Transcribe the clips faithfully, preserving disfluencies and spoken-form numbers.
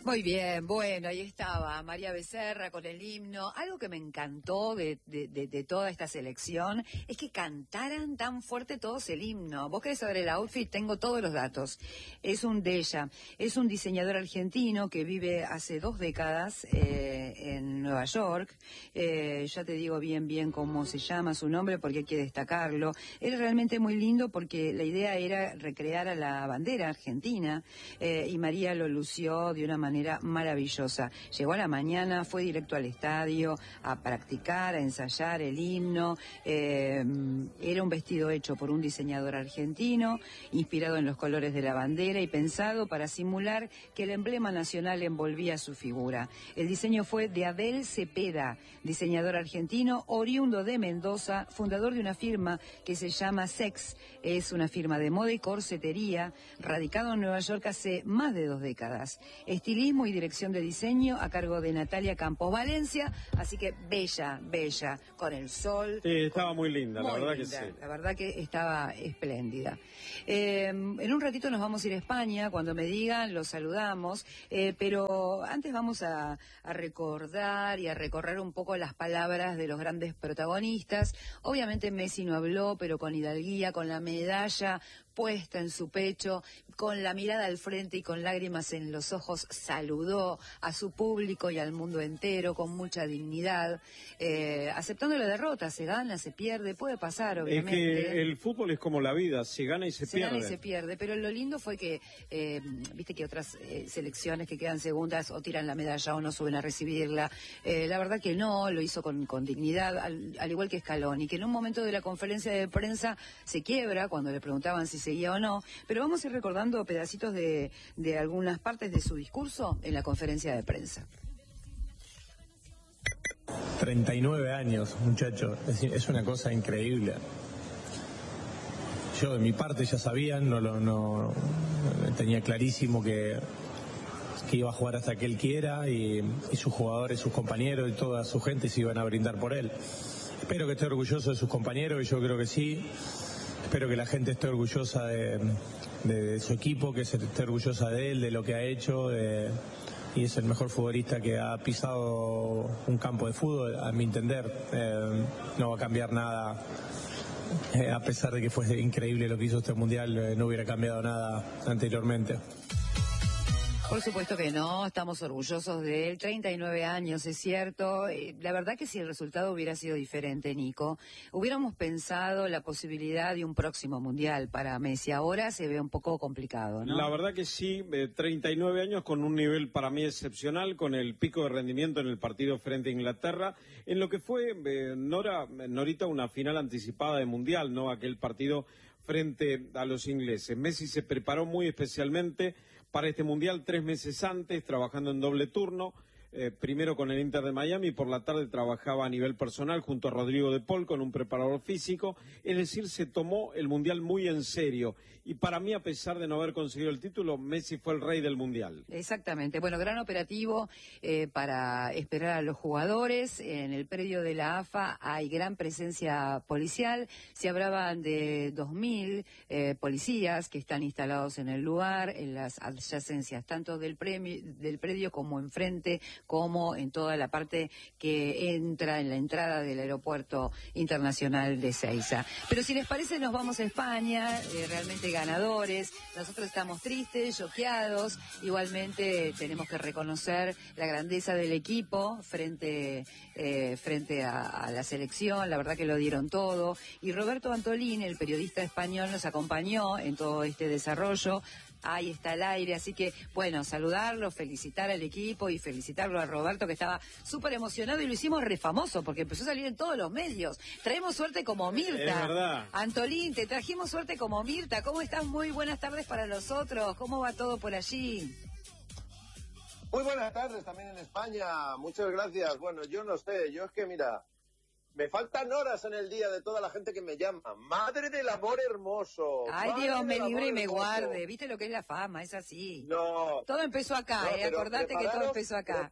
Muy bien, bueno, ahí estaba María Becerra con el himno. Algo que me encantó de, de, de, de toda esta selección es que cantaran tan fuerte todos el himno. Vos querés saber el outfit, tengo todos los datos. Es un de ella, es un diseñador argentino que vive hace dos décadas eh, en Nueva York. Eh, ya te digo bien, bien cómo se llama su nombre porque hay que destacarlo. Es realmente muy lindo porque la idea era recrear a la bandera argentina eh, y María lo lució de una manera maravillosa. Llegó a la mañana, fue directo al estadio a practicar, a ensayar el himno. Eh, era un vestido hecho por un diseñador argentino, inspirado en los colores de la bandera y pensado para simular que el emblema nacional envolvía su figura. El diseño fue de Abel Cepeda, diseñador argentino, oriundo de Mendoza, fundador de una firma que se llama Sex. Es una firma de moda y corsetería, radicado en Nueva York hace más de dos décadas. Estilismo y dirección de diseño a cargo de Natalia Campos Valencia, así que bella, bella, con el sol. Sí, estaba muy linda, muy la verdad linda, que sí. La verdad que estaba espléndida. Eh, en un ratito nos vamos a ir a España, cuando me digan los saludamos, eh, pero antes vamos a, a recordar y a recorrer un poco las palabras de los grandes protagonistas. Obviamente Messi no habló, pero con hidalguía, con la medalla puesta en su pecho, con la mirada al frente y con lágrimas en los ojos, saludó a su público y al mundo entero con mucha dignidad, eh, aceptando la derrota, se gana, se pierde, puede pasar, obviamente. Es que el fútbol es como la vida, se gana y se, se pierde. Se gana y se pierde, pero lo lindo fue que, eh, viste que otras eh, selecciones que quedan segundas o tiran la medalla o no suben a recibirla, eh, la verdad que no, lo hizo con, con dignidad, al, al igual que Scaloni, que en un momento de la conferencia de prensa se quiebra cuando le preguntaban si seguía o no, pero vamos a ir recordando pedacitos de, de algunas partes de su discurso en la conferencia de prensa. treinta y nueve años, muchachos, es, es una cosa increíble. Yo de mi parte ya sabían, no, no, no tenía clarísimo que, que iba a jugar hasta que él quiera y, y sus jugadores, sus compañeros y toda su gente se iban a brindar por él. Espero que esté orgulloso de sus compañeros y yo creo que sí. Espero que la gente esté orgullosa de, de, de su equipo, que se esté orgullosa de él, de lo que ha hecho. De, y es el mejor futbolista que ha pisado un campo de fútbol, a mi entender. Eh, no va a cambiar nada. Eh, a pesar de que fue increíble lo que hizo este mundial, eh, no hubiera cambiado nada anteriormente. Por supuesto que no, estamos orgullosos de él, treinta y nueve años, es cierto. La verdad que si el resultado hubiera sido diferente, Nico, hubiéramos pensado la posibilidad de un próximo mundial para Messi. Ahora se ve un poco complicado, ¿no? La verdad que sí, eh, treinta y nueve años con un nivel para mí excepcional, con el pico de rendimiento en el partido frente a Inglaterra, en lo que fue, eh, Nora, Norita, una final anticipada de mundial, ¿no? Aquel partido frente a los ingleses. Messi se preparó muy especialmente para este mundial tres meses antes, trabajando en doble turno, eh, primero con el Inter de Miami, y por la tarde trabajaba a nivel personal junto a Rodrigo de Paul con un preparador físico, es decir, se tomó el mundial muy en serio, y para mí, a pesar de no haber conseguido el título, Messi fue el rey del mundial. Exactamente, bueno, gran operativo eh, para esperar a los jugadores. En el predio de la A F A hay gran presencia policial, se hablaban de dos mil eh, policías que están instalados en el lugar, en las adyacencias, tanto del, premio, del predio como enfrente, como en toda la parte que entra en la entrada del aeropuerto internacional de Ezeiza. Pero si les parece, nos vamos a España, eh, realmente ganadores. Nosotros estamos tristes, choqueados. Igualmente tenemos que reconocer la grandeza del equipo frente, eh, frente a, a la selección. La verdad que lo dieron todo. Y Roberto Antolín, el periodista español, nos acompañó en todo este desarrollo. Ahí está el aire, así que, bueno, saludarlo, felicitar al equipo y felicitarlo a Roberto, que estaba súper emocionado, y lo hicimos re famoso, porque empezó a salir en todos los medios. Traemos suerte como Mirta. Es verdad. Antolín, te trajimos suerte como Mirta. ¿Cómo estás? Muy buenas tardes para nosotros. ¿Cómo va todo por allí? Muy buenas tardes también en España. Muchas gracias. Bueno, yo no sé, yo es que, mira, me faltan horas en el día de toda la gente que me llama. Madre del amor hermoso. Ay, Madre Dios, me del libre y amor me hermoso. guarde. ¿Viste lo que es la fama? Es así. No. Todo empezó acá, no, ¿eh? Acordate que todo empezó acá.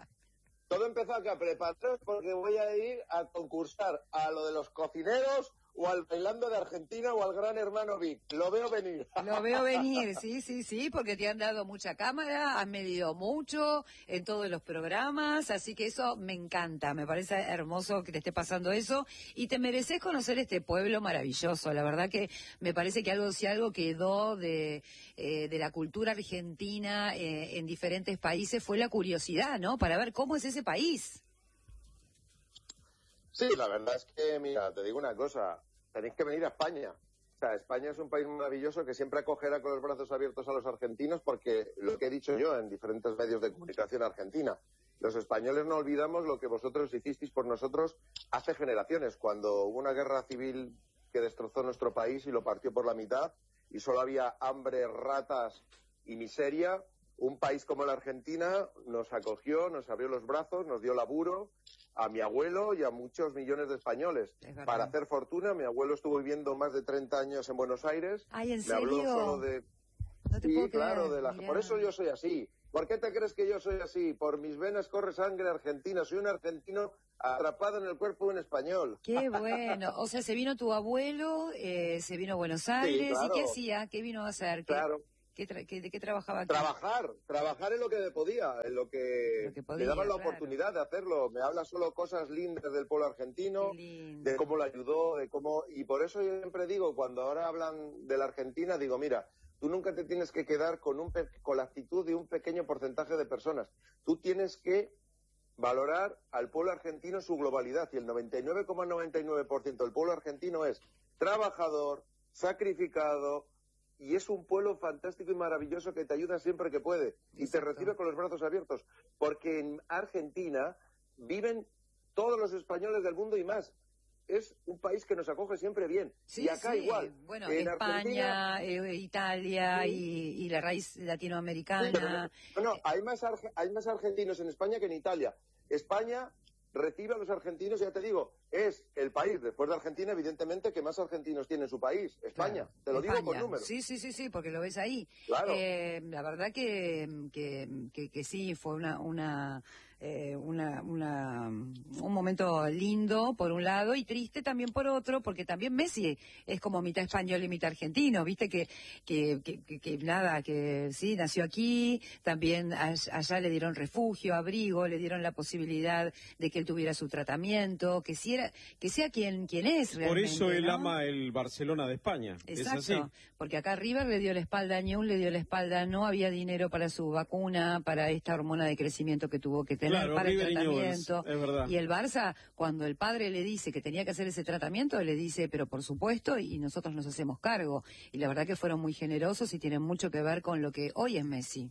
Todo empezó acá. Prepararos porque voy a ir a concursar a lo de los cocineros o al Bailando de Argentina o al Gran Hermano Vic. Lo veo venir. Lo veo venir, sí, sí, sí, porque te han dado mucha cámara, han medido mucho en todos los programas, así que eso me encanta, me parece hermoso que te esté pasando eso y te mereces conocer este pueblo maravilloso. La verdad que me parece que algo, si algo quedó de, eh, de la cultura argentina eh, en diferentes países fue la curiosidad, ¿no? Para ver cómo es ese país. Sí, la verdad es que, mira, te digo una cosa, tenéis que venir a España. O sea, España es un país maravilloso que siempre acogerá con los brazos abiertos a los argentinos porque, lo que he dicho yo en diferentes medios de comunicación argentina, los españoles no olvidamos lo que vosotros hicisteis por nosotros hace generaciones, cuando hubo una guerra civil que destrozó nuestro país y lo partió por la mitad y solo había hambre, ratas y miseria. Un país como la Argentina nos acogió, nos abrió los brazos, nos dio laburo a mi abuelo y a muchos millones de españoles. Para hacer fortuna, mi abuelo estuvo viviendo más de treinta años en Buenos Aires. Ay, ¿en me serio? habló solo de... No te sí, puedo claro, creer, de la... mirá. por eso yo soy así. ¿Por qué te crees que yo soy así? Por mis venas corre sangre argentina. Soy un argentino atrapado en el cuerpo de un español. Qué bueno. O sea, se vino tu abuelo, eh, se vino a Buenos Aires. claro. ¿Y qué hacía? ¿Qué vino a hacer? ¿Qué, Claro. qué tra- qué- ¿De qué trabajaba aquí? Trabajar, trabajar en lo que podía, en lo que, Lo que podía, me daban la claro. oportunidad de hacerlo. Me habla solo cosas lindas del pueblo argentino, Qué lindo. de cómo lo ayudó, de cómo... Y por eso yo siempre digo, cuando ahora hablan de la Argentina, digo, mira, tú nunca te tienes que quedar con, un pe- con la actitud de un pequeño porcentaje de personas. Tú tienes que valorar al pueblo argentino en su globalidad. Y el noventa y nueve coma noventa y nueve por ciento del pueblo argentino es trabajador, sacrificado, y es un pueblo fantástico y maravilloso que te ayuda siempre que puede y Exacto. te recibe con los brazos abiertos, porque en Argentina viven todos los españoles del mundo y más. Es un país que nos acoge siempre bien. Sí, y acá sí. igual. Bueno, En España, Argentina- eh, Italia Sí. y, y la raíz Sí, pero latinoamericana. no, no, hay más, arge- hay más argentinos en España que en Italia. España recibe a los argentinos, ya te digo, es el país, después de Argentina, evidentemente, que más argentinos tiene en su país, España. Claro, Te lo digo España. con números. Sí, sí, sí, sí, porque lo ves ahí. Claro. Eh, la verdad que, que, que, que sí, fue una, una, eh, una, una, un momento lindo por un lado y triste también por otro, porque también Messi es como mitad español y mitad argentino, viste que, que, que, que, que nada, que sí, nació aquí, también all- allá le dieron refugio, abrigo, le dieron la posibilidad de que él tuviera su tratamiento, que si era, que sea quien, quien es Por realmente. eso él ¿no? ama el Barcelona de España. Exacto, Es así. porque acá River le dio la espalda a Ñul, le dio la espalda, no había dinero para su vacuna, para esta hormona de crecimiento que tuvo que tener, Claro, para River y el Newell's, tratamiento. es verdad. Y el Barça, cuando el padre le dice que tenía que hacer ese tratamiento, le dice, pero por supuesto, y nosotros nos hacemos cargo. Y la verdad que fueron muy generosos y tienen mucho que ver con lo que hoy es Messi.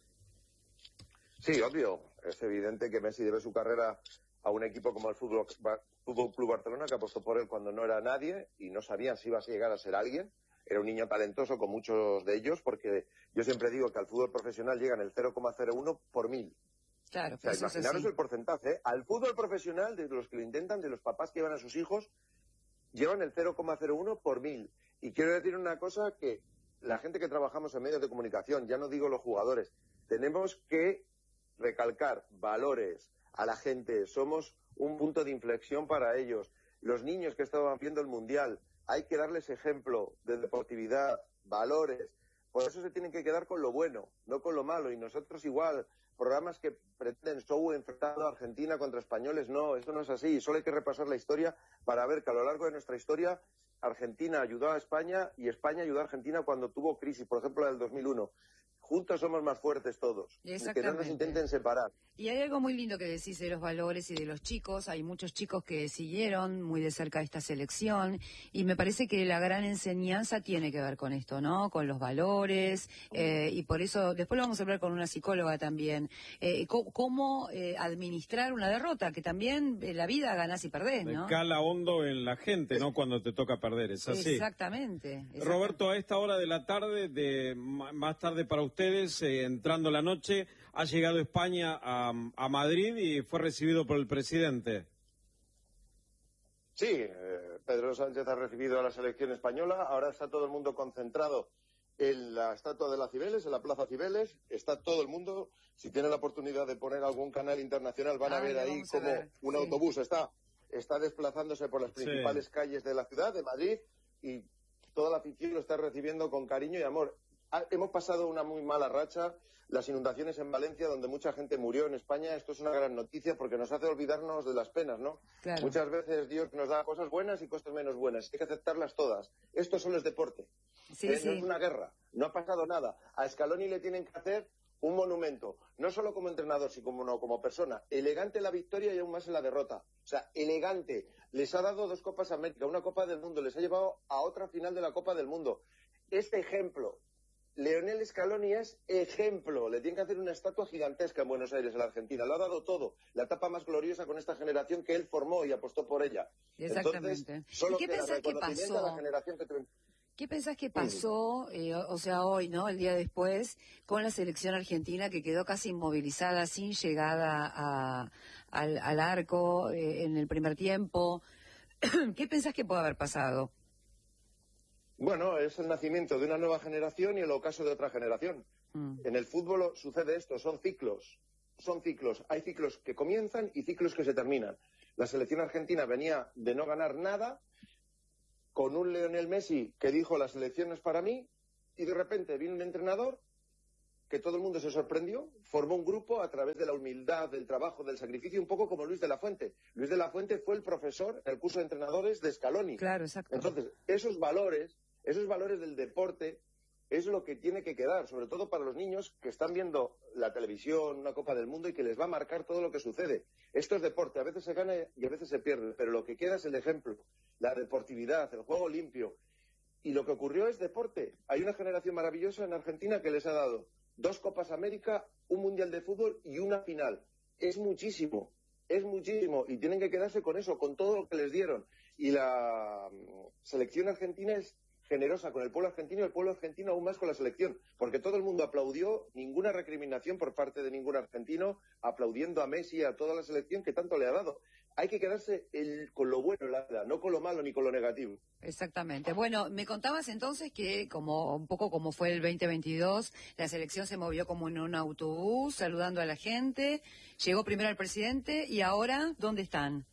Sí, obvio. Es evidente que Messi debe su carrera a un equipo como el Fútbol, Fútbol Club Barcelona, que apostó por él cuando no era nadie y no sabían si iba a llegar a ser alguien. Era un niño talentoso con muchos de ellos, porque yo siempre digo que al fútbol profesional llegan el cero coma cero uno por mil. Claro, O sea, eso es imaginaros así. el porcentaje. ¿eh? Al fútbol profesional, de los que lo intentan, de los papás que llevan a sus hijos, llevan el cero coma cero uno por mil. Y quiero decir una cosa, que la gente que trabajamos en medios de comunicación, ya no digo los jugadores, tenemos que recalcar valores a la gente. Somos un punto de inflexión para ellos. Los niños que estaban viendo el Mundial, hay que darles ejemplo de deportividad, valores. Por eso se tienen que quedar con lo bueno, no con lo malo. Y nosotros igual, programas que pretenden show enfrentado a Argentina contra españoles, no, esto no es así. Solo hay que repasar la historia para ver que a lo largo de nuestra historia Argentina ayudó a España y España ayudó a Argentina cuando tuvo crisis, por ejemplo, la del dos mil uno. Juntos somos más fuertes todos. Y que no nos Exactamente. intenten separar. Y hay algo muy lindo que decís de los valores y de los chicos. Hay muchos chicos que siguieron muy de cerca esta selección y me parece que la gran enseñanza tiene que ver con esto, ¿no? Con los valores eh, y por eso, después lo vamos a hablar con una psicóloga también, eh, cómo, cómo, eh, administrar una derrota, que también en la vida ganás y perdés, ¿no? Cala hondo en la gente, ¿no? Cuando te toca perder, es así. Exactamente, exactamente. Roberto, a esta hora de la tarde, de ma- más tarde para ustedes, eh, entrando la noche, ha llegado España a, a Madrid y fue recibido por el presidente. Sí, eh, Pedro Sánchez ha recibido a la selección española. Ahora está todo el mundo concentrado en la estatua de la Cibeles, en la Plaza Cibeles. Está todo el mundo. Si tienen la oportunidad de poner algún canal internacional, van Ah, a ver lo ahí vamos a como ver, un sí. autobús está está desplazándose por las principales sí. calles de la ciudad, de Madrid, y toda la afición lo está recibiendo con cariño y amor. Ha, hemos pasado una muy mala racha, las inundaciones en Valencia, donde mucha gente murió en España. Esto es una gran noticia porque nos hace olvidarnos de las penas, ¿no? Claro. Muchas veces Dios nos da cosas buenas y cosas menos buenas. Hay que aceptarlas todas. Esto solo es deporte. Sí, eh, sí. No es una guerra. No ha pasado nada. A Scaloni le tienen que hacer un monumento, no solo como entrenador, sino como, como persona. Elegante en la victoria y aún más en la derrota. O sea, elegante. Les ha dado dos Copas América, una Copa del Mundo, les ha llevado a otra final de la Copa del Mundo. Este ejemplo, Lionel Scaloni es ejemplo. Le tienen que hacer una estatua gigantesca en Buenos Aires, en la Argentina. Lo ha dado todo. La etapa más gloriosa con esta generación que él formó y apostó por ella. Exactamente. Entonces, solo ¿Y qué pensás que pasó? A la generación que te... ¿Qué pensás que pasó, eh, o sea, hoy, ¿no? El día después, con la selección argentina que quedó casi inmovilizada, sin llegada a, al, al arco eh, en el primer tiempo? ¿Qué pensás que puede haber pasado? Bueno, es el nacimiento de una nueva generación y el ocaso de otra generación. Mm. En el fútbol sucede esto, son ciclos. Son ciclos. Hay ciclos que comienzan y ciclos que se terminan. La selección argentina venía de no ganar nada, con un Lionel Messi que dijo la selección es para mí, y de repente vino un entrenador que todo el mundo se sorprendió, formó un grupo a través de la humildad, del trabajo, del sacrificio, un poco como Luis de la Fuente. Luis de la Fuente fue el profesor en el curso de entrenadores de Scaloni. Claro, exacto. Entonces, esos valores, esos valores del deporte es lo que tiene que quedar, sobre todo para los niños que están viendo la televisión, una Copa del Mundo, y que les va a marcar todo lo que sucede. Esto es deporte, a veces se gana y a veces se pierde, pero lo que queda es el ejemplo, la deportividad, el juego limpio. Y lo que ocurrió es deporte. Hay una generación maravillosa en Argentina que les ha dado dos Copas América, un Mundial de Fútbol y una final. Es muchísimo, es muchísimo, y tienen que quedarse con eso, con todo lo que les dieron. Y la selección argentina es generosa con el pueblo argentino y el pueblo argentino aún más con la selección, porque todo el mundo aplaudió, ninguna recriminación por parte de ningún argentino, aplaudiendo a Messi y a toda la selección que tanto le ha dado. Hay que quedarse el, con lo bueno, la, no con lo malo ni con lo negativo. Exactamente. Bueno, me contabas entonces que como un poco como fue el veinte veintidós, la selección se movió como en un autobús, saludando a la gente, llegó primero el presidente y ahora, ¿dónde están?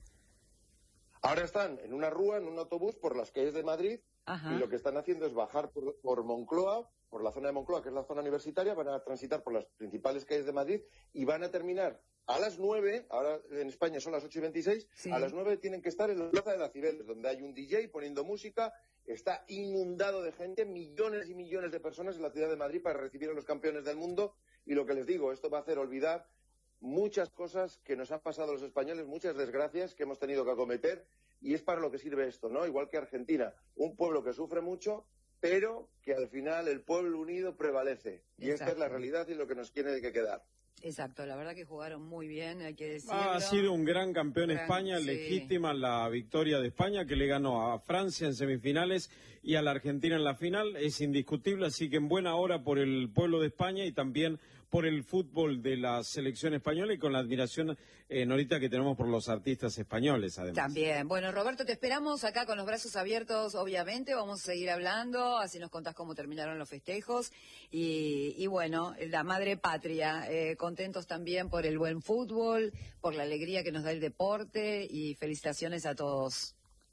Ahora están en una rúa, en un autobús por las calles de Madrid. Ajá. Y lo que están haciendo es bajar por, por Moncloa, por la zona de Moncloa, que es la zona universitaria, van a transitar por las principales calles de Madrid y van a terminar a las nueve, ahora en España son las ocho y veintiséis, sí. A las nueve tienen que estar en la Plaza de la Cibeles, donde hay un D J poniendo música, está inundado de gente, millones y millones de personas en la ciudad de Madrid para recibir a los campeones del mundo, y lo que les digo, esto va a hacer olvidar muchas cosas que nos han pasado a los españoles, muchas desgracias que hemos tenido que acometer. Y es para lo que sirve esto, ¿no? Igual que Argentina, un pueblo que sufre mucho, pero que al final el pueblo unido prevalece. Y Exacto. Esta es la realidad y lo que nos tiene que quedar. Exacto, la verdad que jugaron muy bien, hay que decirlo. Ha sido un gran campeón gran, España, sí. legítima la victoria de España, que le ganó a Francia en semifinales y a la Argentina en la final, es indiscutible, así que en buena hora por el pueblo de España y también por el fútbol de la selección española y con la admiración, eh, Norita, que tenemos por los artistas españoles, además. También. Bueno, Roberto, te esperamos acá con los brazos abiertos, obviamente. Vamos a seguir hablando, así nos contás cómo terminaron los festejos. Y, y bueno, la madre patria, eh, contentos también por el buen fútbol, por la alegría que nos da el deporte y felicitaciones a todos.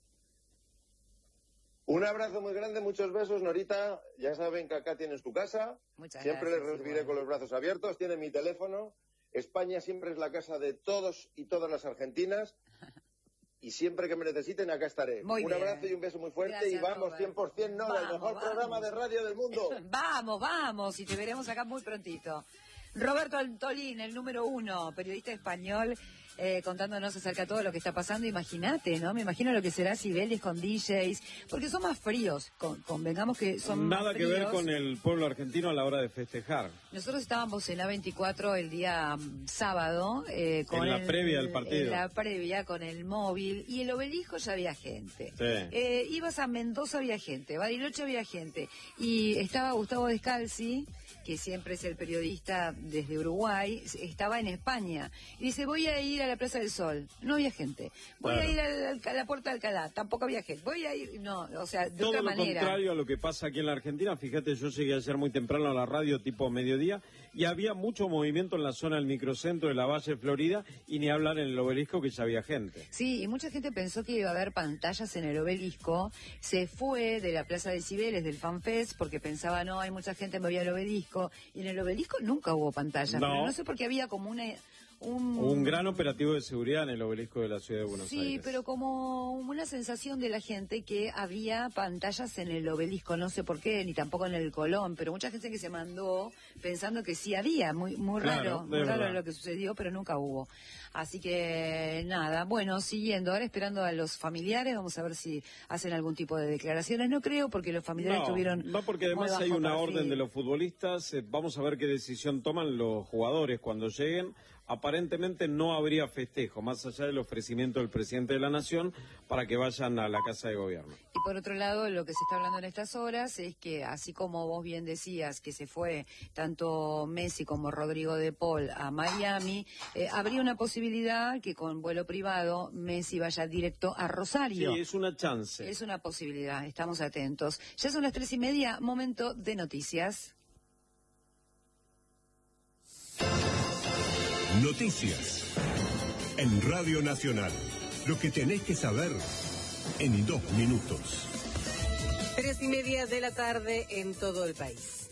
Un abrazo muy grande, muchos besos, Norita. Ya saben que acá tienes tu casa. Muchas siempre gracias, les recibiré igual. Con los brazos abiertos. Tienen mi teléfono. España siempre es la casa de todos y todas las argentinas. Y siempre que me necesiten, acá estaré. Muy un bien. abrazo y un beso muy fuerte. Gracias, y vamos, Robert. cien por ciento Nora, el mejor vamos. programa de radio del mundo. Vamos, vamos. Y te veremos acá muy prontito. Roberto Antolín, el número uno, periodista español, eh, contándonos acerca de todo lo que está pasando. Imagínate, ¿no? Me imagino lo que será Cibeles con D Js, porque son más fríos, con, convengamos que son Nada más que fríos. ver con el pueblo argentino a la hora de festejar. Nosotros estábamos en A veinticuatro el día um, sábado. Eh, con en la el, previa del partido. En la previa, con el móvil, y el Obelisco ya había gente. Sí. Eh, ibas a Mendoza, había gente, Bariloche había gente, y estaba Gustavo Descalzi, que siempre es el periodista desde Uruguay, estaba en España. Y dice, voy a ir a la Plaza del Sol. No había gente. Voy claro. a ir al, a la Puerta de Alcalá. Tampoco había gente. Voy a ir... No, o sea, de Todo otra lo manera. contrario a lo que pasa aquí en la Argentina. Fíjate, yo llegué ayer muy temprano a la radio, tipo mediodía, y había mucho movimiento en la zona del microcentro de la Valle Florida, y ni hablar en el Obelisco, que ya había gente. Sí, y mucha gente pensó que iba a haber pantallas en el Obelisco. Se fue de la Plaza de Cibeles, del FanFest, porque pensaba, no, hay mucha gente, me voy al Obelisco. Y en el Obelisco nunca hubo pantallas. No, pero no sé por qué había como una... Un... un gran operativo de seguridad en el Obelisco de la Ciudad de Buenos sí, Aires. Sí, pero como una sensación de la gente que había pantallas en el Obelisco, no sé por qué, ni tampoco en el Colón, pero mucha gente que se mandó pensando que sí había, muy muy claro, raro, muy raro lo que sucedió, pero nunca hubo. Así que nada, bueno, siguiendo, ahora esperando a los familiares, vamos a ver si hacen algún tipo de declaraciones. No creo, porque los familiares no, tuvieron... No, porque además hay una perfil. orden de los futbolistas, eh, vamos a ver qué decisión toman los jugadores cuando lleguen. Aparentemente no habría festejo, más allá del ofrecimiento del presidente de la Nación para que vayan a la Casa de Gobierno. Y por otro lado, lo que se está hablando en estas horas es que, así como vos bien decías, que se fue tanto Messi como Rodrigo de Paul a Miami, eh, habría una posibilidad que con vuelo privado Messi vaya directo a Rosario. Sí, es una chance. Es una posibilidad, estamos atentos. Ya son las tres y media, momento de noticias. Noticias en Radio Nacional. Lo que tenés que saber en dos minutos. Tres y media de la tarde en todo el país.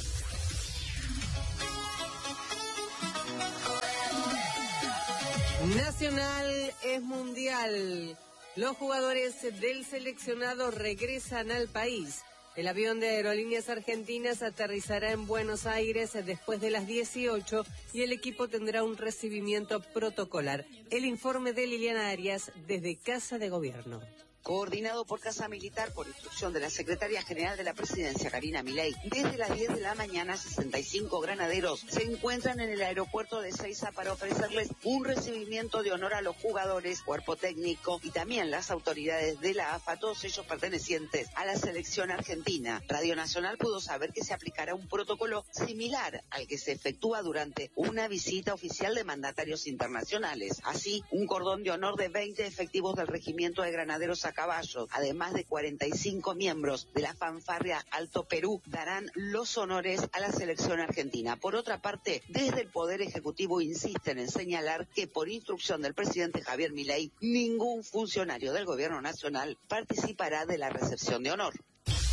Nacional es mundial. Los jugadores del seleccionado regresan al país. El avión de Aerolíneas Argentinas aterrizará en Buenos Aires después de las dieciocho y el equipo tendrá un recibimiento protocolar. El informe de Liliana Arias desde Casa de Gobierno. Coordinado por Casa Militar por instrucción de la Secretaria General de la Presidencia, Karina Milei. Desde las diez de la mañana, sesenta y cinco granaderos se encuentran en el aeropuerto de Ezeiza para ofrecerles un recibimiento de honor a los jugadores, cuerpo técnico y también las autoridades de la A F A, todos ellos pertenecientes a la selección argentina. Radio Nacional pudo saber que se aplicará un protocolo similar al que se efectúa durante una visita oficial de mandatarios internacionales. Así, un cordón de honor de veinte efectivos del Regimiento de Granaderos a caballo, además de cuarenta y cinco miembros de la fanfarria Alto Perú, darán los honores a la selección argentina. Por otra parte, desde el Poder Ejecutivo insisten en señalar que por instrucción del presidente Javier Milei, ningún funcionario del Gobierno Nacional participará de la recepción de honor.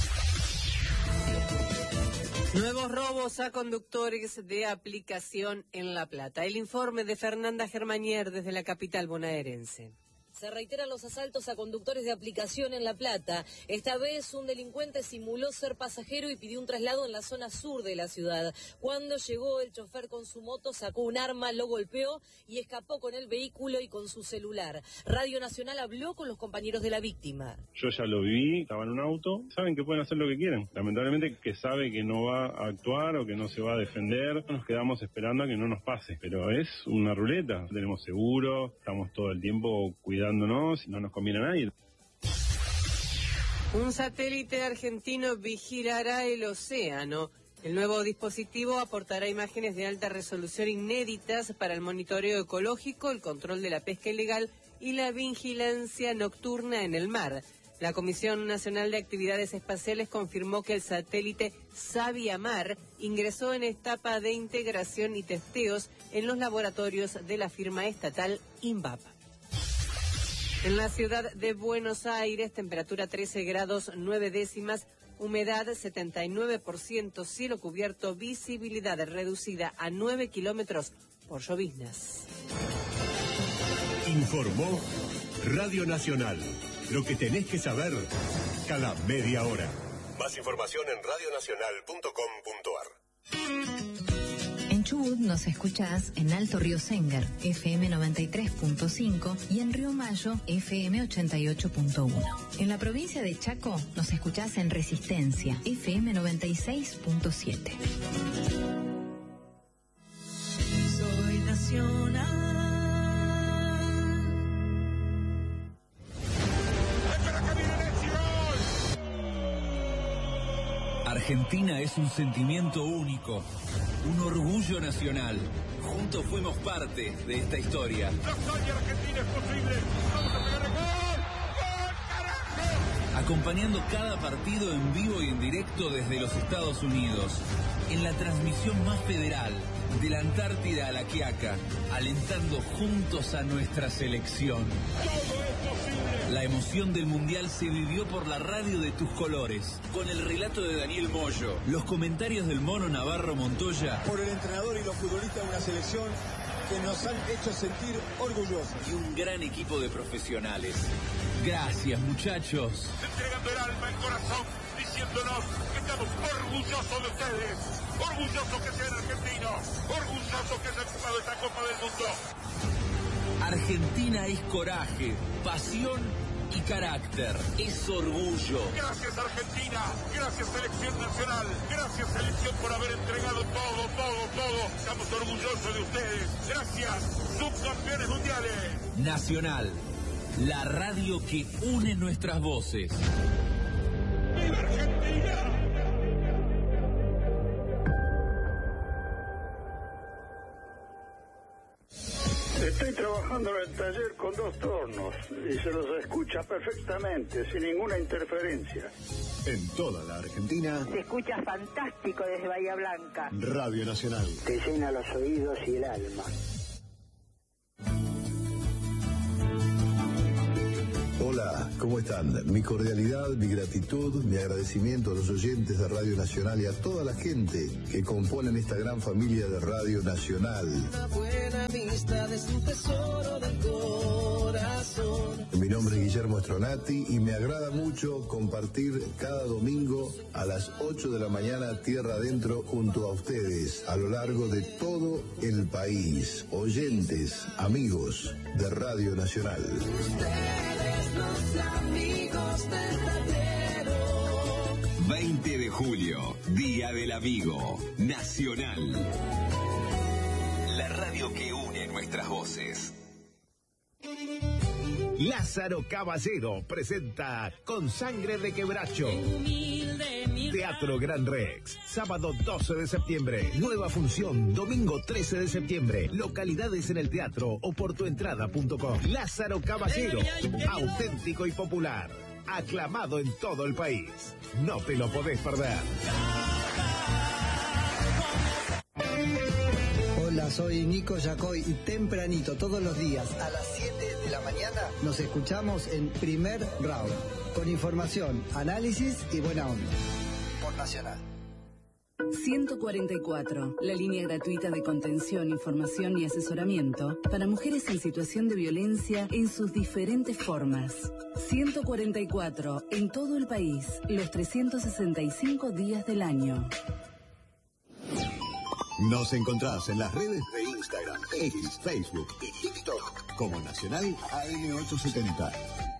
Nuevos robos a conductores de aplicación en La Plata. El informe de Fernanda Germanier desde la capital bonaerense. Se reiteran los asaltos a conductores de aplicación en La Plata. Esta vez un delincuente simuló ser pasajero y pidió un traslado en la zona sur de la ciudad. Cuando llegó, el chofer con su moto sacó un arma, lo golpeó y escapó con el vehículo y con su celular. Radio Nacional habló con los compañeros de la víctima. Yo ya lo viví, estaba en un auto, saben que pueden hacer lo que quieren. Lamentablemente que sabe que no va a actuar o que no se va a defender, nos quedamos esperando a que no nos pase. Pero es una ruleta, tenemos seguro, estamos todo el tiempo cuidando. Y no nos conviene a nadie. Un satélite argentino vigilará el océano. El nuevo dispositivo aportará imágenes de alta resolución inéditas para el monitoreo ecológico, el control de la pesca ilegal y la vigilancia nocturna en el mar. La Comisión Nacional de Actividades Espaciales confirmó que el satélite Sabiamar ingresó en etapa de integración y testeos en los laboratorios de la firma estatal INVAP. En la ciudad de Buenos Aires, temperatura trece grados nueve décimas, humedad setenta y nueve por ciento, cielo cubierto, visibilidad reducida a nueve kilómetros por lloviznas. Informó Radio Nacional. Lo que tenés que saber cada media hora. Más información en radio nacional punto com punto ar. En Chubut nos escuchás en Alto Río Sénger, F M noventa y tres punto cinco y en Río Mayo, F M ochenta y ocho punto uno. En la provincia de Chaco nos escuchás en Resistencia, F M noventa y seis punto siete. Soy nacional. Argentina es un sentimiento único, un orgullo nacional. Juntos fuimos parte de esta historia. ¡La hazaña argentina es posible! ¡Vamos a pegar el gol! ¡Gol, carajo! Acompañando cada partido en vivo y en directo desde los Estados Unidos. En la transmisión más federal, de la Antártida a la Quiaca, alentando juntos a nuestra selección. ¡Todo es posible! La emoción del Mundial se vivió por la radio de tus colores, con el relato de Daniel Moyo, los comentarios del Mono Navarro Montoya, por el entrenador y los futbolistas de una selección que nos han hecho sentir orgullosos. Y un gran equipo de profesionales. Gracias, muchachos. Entregando el alma, el corazón, diciéndonos que estamos orgullosos de ustedes. Orgullosos que sean argentinos. Orgullosos que hayan jugado esta Copa del Mundo. Argentina es coraje, pasión y carácter. Es orgullo. Gracias, Argentina. Gracias, Selección Nacional. Gracias, Selección, por haber entregado todo, todo, todo. Estamos orgullosos de ustedes. Gracias, subcampeones mundiales. Nacional, la radio que une nuestras voces. ¡Viva Argentina! Estoy trabajando en el taller con dos tornos y se los escucha perfectamente, sin ninguna interferencia. En toda la Argentina, se escucha fantástico desde Bahía Blanca. Radio Nacional. Te llena los oídos y el alma. Hola, ¿cómo están? Mi cordialidad, mi gratitud, mi agradecimiento a los oyentes de Radio Nacional y a toda la gente que componen esta gran familia de Radio Nacional. Una buena amistad es un tesoro del corazón. Mi nombre es Guillermo Stronati y me agrada mucho compartir cada domingo a las ocho de la mañana Tierra Adentro junto a ustedes a lo largo de todo el país. Oyentes, amigos de Radio Nacional. Los amigos verdaderos. veinte de julio, Día del Amigo Nacional. La radio que une nuestras voces. Lázaro Caballero presenta Con Sangre de Quebracho. Teatro Gran Rex, sábado doce de septiembre, nueva función, domingo trece de septiembre, localidades en el teatro o por tu entrada punto com. Lázaro Caballero, auténtico y popular, aclamado en todo el país. No te lo podés perder. Hola, soy Nico Yacoy y tempranito todos los días a las siete de la mañana nos escuchamos en Primer Round, con información, análisis y buena onda. Por Nacional. ciento cuarenta y cuatro, la línea gratuita de contención, información y asesoramiento para mujeres en situación de violencia en sus diferentes formas. ciento cuarenta y cuatro, en todo el país, los trescientos sesenta y cinco días del año. Nos encontrás en las redes de Instagram, X, Facebook y TikTok como Nacional A M ochocientos setenta.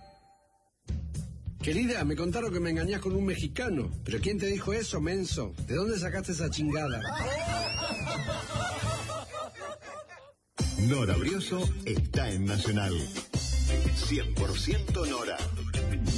Querida, me contaron que me engañás con un mexicano. ¿Pero quién te dijo eso, menso? ¿De dónde sacaste esa chingada? Nora Brioso está en Nacional. cien por ciento Nora.